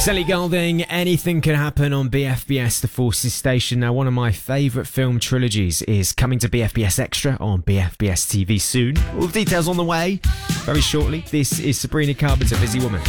It's Ellie Goulding. Anything can happen on BFBS, the Forces station. Now, one of my favourite film trilogies is coming to BFBS Extra on BFBS TV soon. All the details on the way very shortly. This is Sabrina Carpenter, Busy Woman.